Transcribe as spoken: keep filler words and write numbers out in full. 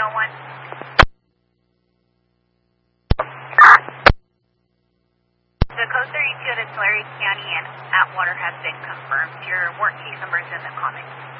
oh one. The code thirty-two to Tulare County and Atwater has been confirmed. Your warrant case number is in the comments.